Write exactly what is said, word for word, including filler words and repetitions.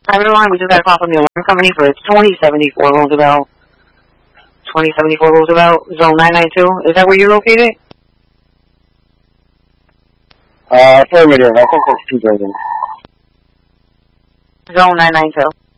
Everyone, we just got a call from the alarm company for twenty seventy-four Roosevelt. twenty seventy-four Roosevelt, zone nine nine two. Is that where you're located? Uh, affirmative. I think it's two buildings. Zone nine nine two.